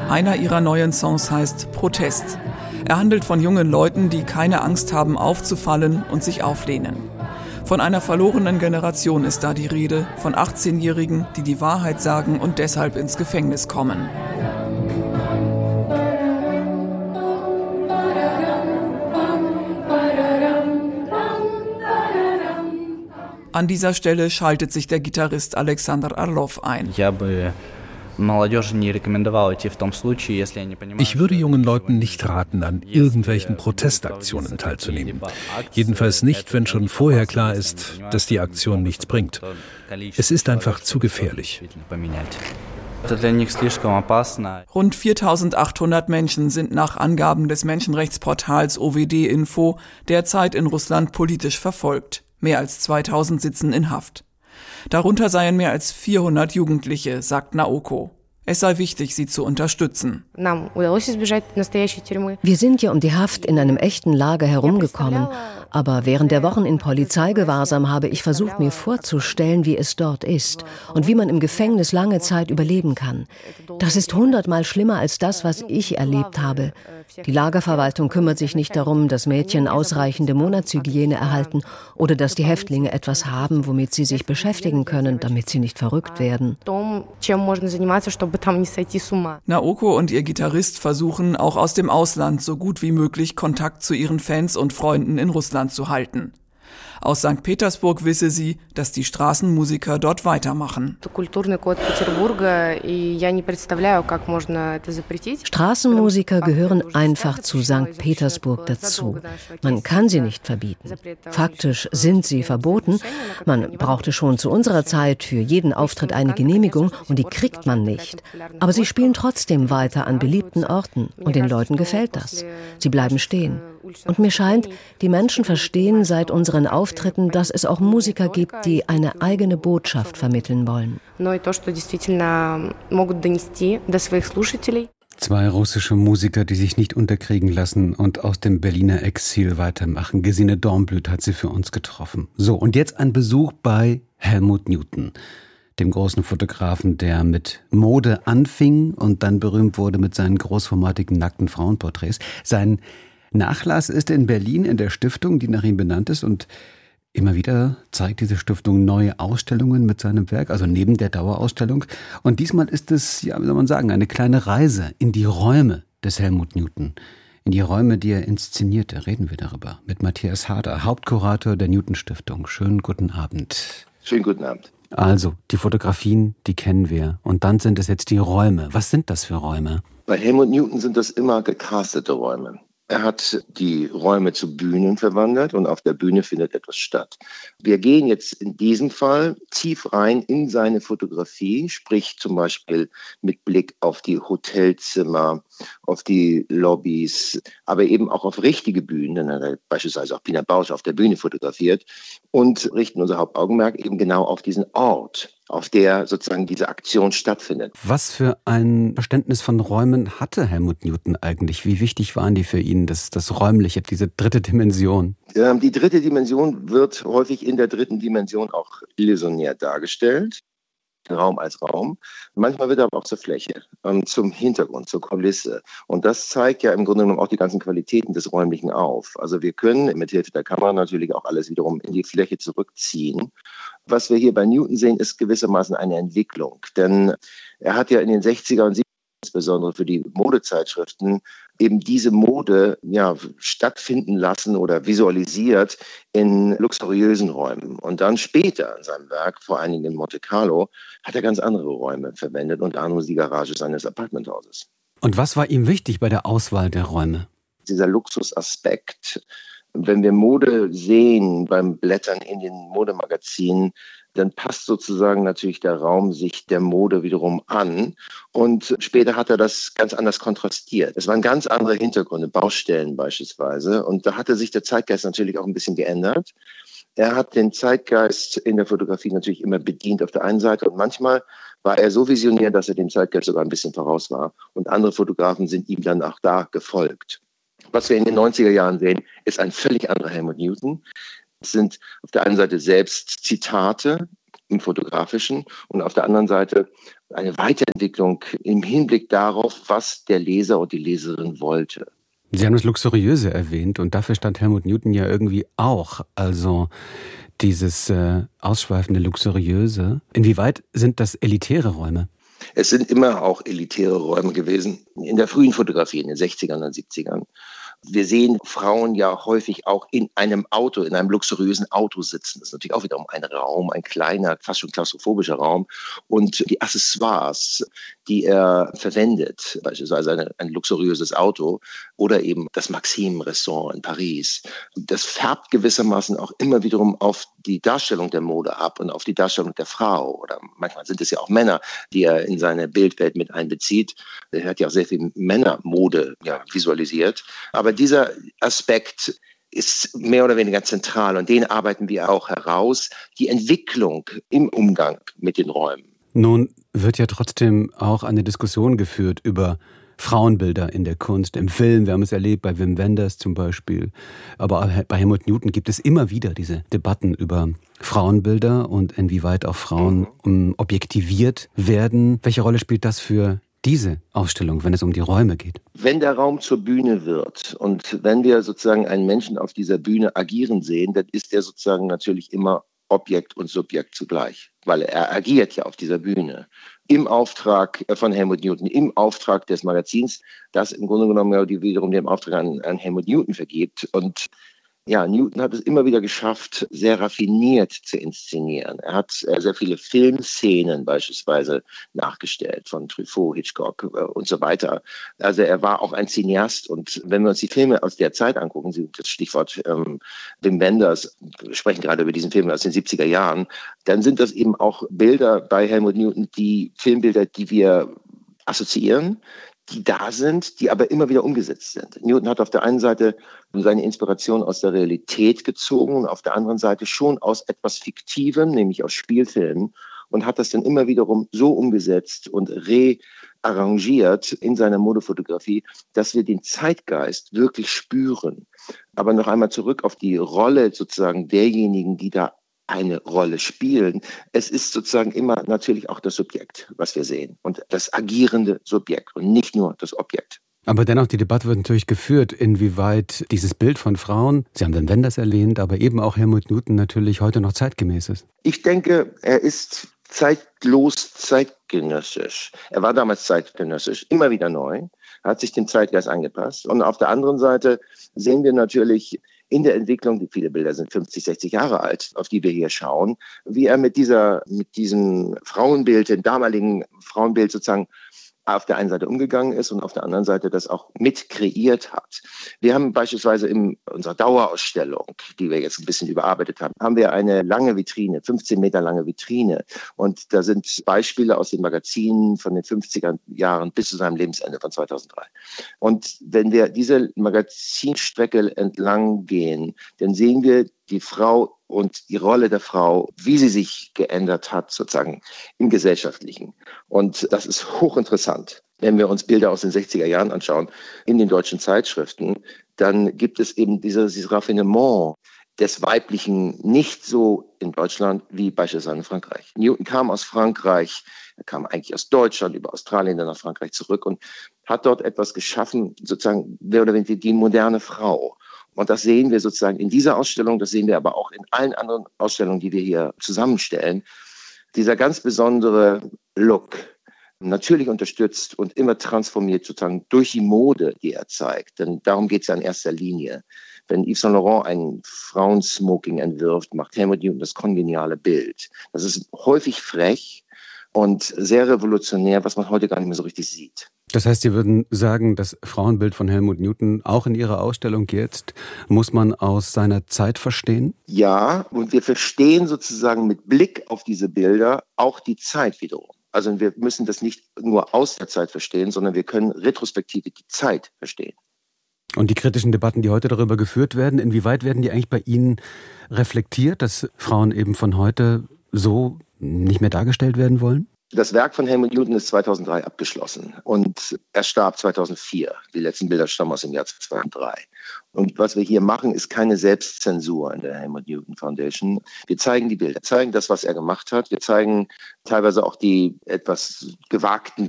Einer ihrer neuen Songs heißt Protest. Er handelt von jungen Leuten, die keine Angst haben aufzufallen und sich auflehnen. Von einer verlorenen Generation ist da die Rede, von 18-Jährigen, die die Wahrheit sagen und deshalb ins Gefängnis kommen. An dieser Stelle schaltet sich der Gitarrist Alexander Orlov ein. Ich würde jungen Leuten nicht raten, an irgendwelchen Protestaktionen teilzunehmen. Jedenfalls nicht, wenn schon vorher klar ist, dass die Aktion nichts bringt. Es ist einfach zu gefährlich. Rund 4.800 Menschen sind nach Angaben des Menschenrechtsportals OWD-Info derzeit in Russland politisch verfolgt. Mehr als 2.000 sitzen in Haft. Darunter seien mehr als 400 Jugendliche, sagt Naoko. Es sei wichtig, sie zu unterstützen. Wir sind ja um die Haft in einem echten Lager herumgekommen. Aber während der Wochen in Polizeigewahrsam habe ich versucht, mir vorzustellen, wie es dort ist und wie man im Gefängnis lange Zeit überleben kann. Das ist 100-mal schlimmer als das, was ich erlebt habe. Die Lagerverwaltung kümmert sich nicht darum, dass Mädchen ausreichende Monatshygiene erhalten oder dass die Häftlinge etwas haben, womit sie sich beschäftigen können, damit sie nicht verrückt werden. Naoko und ihr Gitarrist versuchen, auch aus dem Ausland so gut wie möglich Kontakt zu ihren Fans und Freunden in Russland zu halten. Aus St. Petersburg wisse sie, dass die Straßenmusiker dort weitermachen. Straßenmusiker gehören einfach zu St. Petersburg dazu. Man kann sie nicht verbieten. Faktisch sind sie verboten. Man brauchte schon zu unserer Zeit für jeden Auftritt eine Genehmigung und die kriegt man nicht. Aber sie spielen trotzdem weiter an beliebten Orten und den Leuten gefällt das. Sie bleiben stehen. Und mir scheint, die Menschen verstehen seit unseren Auftritten, dass es auch Musiker gibt, die eine eigene Botschaft vermitteln wollen. Zwei russische Musiker, die sich nicht unterkriegen lassen und aus dem Berliner Exil weitermachen. Gesine Dornblüt hat sie für uns getroffen. So, und jetzt ein Besuch bei Helmut Newton, dem großen Fotografen, der mit Mode anfing und dann berühmt wurde mit seinen großformatigen nackten Frauenporträts. Sein Nachlass ist in Berlin in der Stiftung, die nach ihm benannt ist, und immer wieder zeigt diese Stiftung neue Ausstellungen mit seinem Werk, also neben der Dauerausstellung. Und diesmal ist es, ja, wie soll man sagen, eine kleine Reise in die Räume des Helmut Newton, in die Räume, die er inszenierte. Reden wir darüber mit Matthias Harder, Hauptkurator der Newton Stiftung. Schönen guten Abend. Schönen guten Abend. Also, die Fotografien, die kennen wir. Und dann sind es jetzt die Räume. Was sind das für Räume? Bei Helmut Newton sind das immer gecastete Räume. Er hat die Räume zu Bühnen verwandelt und auf der Bühne findet etwas statt. Wir gehen jetzt in diesem Fall tief rein in seine Fotografie, sprich zum Beispiel mit Blick auf die Hotelzimmer, auf die Lobbys, aber eben auch auf richtige Bühnen, denn er hat beispielsweise auch Pina Bausch auf der Bühne fotografiert, und richten unser Hauptaugenmerk eben genau auf diesen Ort, auf der sozusagen diese Aktion stattfindet. Was für ein Verständnis von Räumen hatte Helmut Newton eigentlich? Wie wichtig waren die für ihn, das Räumliche, diese dritte Dimension? Die dritte Dimension wird häufig in der dritten Dimension auch illusionär dargestellt. Raum als Raum. Manchmal wird er aber auch zur Fläche, zum Hintergrund, zur Kulisse. Und das zeigt ja im Grunde genommen auch die ganzen Qualitäten des Räumlichen auf. Also wir können mit Hilfe der Kamera natürlich auch alles wiederum in die Fläche zurückziehen. Was wir hier bei Newton sehen, ist gewissermaßen eine Entwicklung. Denn er hat ja in den 60er und 70er, insbesondere für die Modezeitschriften, eben diese Mode stattfinden lassen oder visualisiert in luxuriösen Räumen. Und dann später in seinem Werk, vor allen Dingen in Monte Carlo, hat er ganz andere Räume verwendet, unter anderem die Garage seines Apartmenthauses. Und was war ihm wichtig bei der Auswahl der Räume? Dieser Luxusaspekt. Wenn wir Mode sehen beim Blättern in den Modemagazinen, dann passt sozusagen natürlich der Raum sich der Mode wiederum an. Und später hat er das ganz anders kontrastiert. Es waren ganz andere Hintergründe, Baustellen beispielsweise. Und da hatte sich der Zeitgeist natürlich auch ein bisschen geändert. Er hat den Zeitgeist in der Fotografie natürlich immer bedient auf der einen Seite. Und manchmal war er so visionär, dass er dem Zeitgeist sogar ein bisschen voraus war. Und andere Fotografen sind ihm dann auch da gefolgt. Was wir in den 90er Jahren sehen, ist ein völlig anderer Helmut Newton. Es sind auf der einen Seite selbst Zitate, im Fotografischen und auf der anderen Seite eine Weiterentwicklung im Hinblick darauf, was der Leser und die Leserin wollte. Sie haben das Luxuriöse erwähnt und dafür stand Helmut Newton ja irgendwie auch. Also dieses ausschweifende Luxuriöse. Inwieweit sind das elitäre Räume? Es sind immer auch elitäre Räume gewesen. In der frühen Fotografie, in den 60ern und 70ern. Wir sehen Frauen ja häufig auch in einem Auto, in einem luxuriösen Auto sitzen. Das ist natürlich auch wiederum ein Raum, ein kleiner, fast schon klaustrophobischer Raum. Und die Accessoires, die er verwendet, beispielsweise ein luxuriöses Auto oder eben das Maxim-Restaurant in Paris, das färbt gewissermaßen auch immer wiederum auf die Darstellung der Mode ab und auf die Darstellung der Frau. Oder manchmal sind es ja auch Männer, die er in seine Bildwelt mit einbezieht. Er hat ja auch sehr viel Männermode visualisiert. Aber dieser Aspekt ist mehr oder weniger zentral und den arbeiten wir auch heraus. Die Entwicklung im Umgang mit den Räumen. Nun wird ja trotzdem auch eine Diskussion geführt über Frauenbilder in der Kunst, im Film. Wir haben es erlebt bei Wim Wenders zum Beispiel. Aber auch bei Helmut Newton gibt es immer wieder diese Debatten über Frauenbilder und inwieweit auch Frauen objektiviert werden. Welche Rolle spielt das für diese Ausstellung, wenn es um die Räume geht? Wenn der Raum zur Bühne wird und wenn wir sozusagen einen Menschen auf dieser Bühne agieren sehen, dann ist er sozusagen natürlich immer Objekt und Subjekt zugleich, weil er agiert ja auf dieser Bühne. Im Auftrag von Helmut Newton, im Auftrag des Magazins, das im Grunde genommen ja wiederum den Auftrag an Helmut Newton vergibt. Und ja, Newton hat es immer wieder geschafft, sehr raffiniert zu inszenieren. Er hat sehr viele Filmszenen beispielsweise nachgestellt von Truffaut, Hitchcock und so weiter. Also er war auch ein Cineast. Und wenn wir uns die Filme aus der Zeit angucken, das Stichwort Wim Wenders, wir sprechen gerade über diesen Film aus den 70er Jahren, dann sind das eben auch Bilder bei Helmut Newton, die Filmbilder, die wir assoziieren, die da sind, die aber immer wieder umgesetzt sind. Newton hat auf der einen Seite seine Inspiration aus der Realität gezogen und auf der anderen Seite schon aus etwas Fiktivem, nämlich aus Spielfilmen, und hat das dann immer wiederum so umgesetzt und rearrangiert in seiner Modefotografie, dass wir den Zeitgeist wirklich spüren. Aber noch einmal zurück auf die Rolle sozusagen derjenigen, die da eine Rolle spielen. Es ist sozusagen immer natürlich auch das Subjekt, was wir sehen und das agierende Subjekt und nicht nur das Objekt. Aber dennoch, die Debatte wird natürlich geführt, inwieweit dieses Bild von Frauen, Sie haben Wim Wenders erwähnt, aber eben auch Helmut Newton natürlich heute noch zeitgemäß ist. Ich denke, er ist zeitlos zeitgenössisch. Er war damals zeitgenössisch, immer wieder neu, hat sich dem Zeitgeist angepasst. Und auf der anderen Seite sehen wir natürlich in der Entwicklung, die viele Bilder sind 50, 60 Jahre alt, auf die wir hier schauen, wie er mit diesem Frauenbild, dem damaligen Frauenbild sozusagen auf der einen Seite umgegangen ist und auf der anderen Seite das auch mit kreiert hat. Wir haben beispielsweise in unserer Dauerausstellung, die wir jetzt ein bisschen überarbeitet haben, haben wir eine lange Vitrine, 15 Meter lange Vitrine. Und da sind Beispiele aus den Magazinen von den 50er Jahren bis zu seinem Lebensende von 2003. Und wenn wir diese Magazinstrecke entlang gehen, dann sehen wir die Frau und die Rolle der Frau, wie sie sich geändert hat, sozusagen im Gesellschaftlichen. Und das ist hochinteressant. Wenn wir uns Bilder aus den 60er Jahren anschauen, in den deutschen Zeitschriften, dann gibt es eben dieses Raffinement des Weiblichen nicht so in Deutschland wie beispielsweise in Frankreich. Newton kam aus Frankreich, er kam eigentlich aus Deutschland, über Australien, dann nach Frankreich zurück und hat dort etwas geschaffen, sozusagen mehr oder weniger die moderne Frau. Und das sehen wir sozusagen in dieser Ausstellung, das sehen wir aber auch in allen anderen Ausstellungen, die wir hier zusammenstellen. Dieser ganz besondere Look, natürlich unterstützt und immer transformiert sozusagen durch die Mode, die er zeigt. Denn darum geht es ja in erster Linie. Wenn Yves Saint Laurent ein Frauensmoking entwirft, macht Helmut Newton das kongeniale Bild. Das ist häufig frech und sehr revolutionär, was man heute gar nicht mehr so richtig sieht. Das heißt, Sie würden sagen, das Frauenbild von Helmut Newton, auch in Ihrer Ausstellung jetzt, muss man aus seiner Zeit verstehen? Ja, und wir verstehen sozusagen mit Blick auf diese Bilder auch die Zeit wiederum. Also wir müssen das nicht nur aus der Zeit verstehen, sondern wir können retrospektive die Zeit verstehen. Und die kritischen Debatten, die heute darüber geführt werden, inwieweit werden die eigentlich bei Ihnen reflektiert, dass Frauen eben von heute so nicht mehr dargestellt werden wollen? Das Werk von Helmut Newton ist 2003 abgeschlossen und er starb 2004. Die letzten Bilder stammen aus dem Jahr 2003. Und was wir hier machen, ist keine Selbstzensur in der Helmut Newton Foundation. Wir zeigen die Bilder, zeigen das, was er gemacht hat. Wir zeigen teilweise auch die etwas gewagten